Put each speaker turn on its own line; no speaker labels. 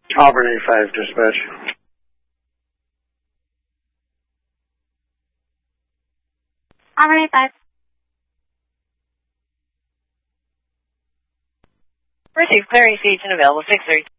Auburn 85, dispatch.
Auburn 85.
Receive clearance agent available 630.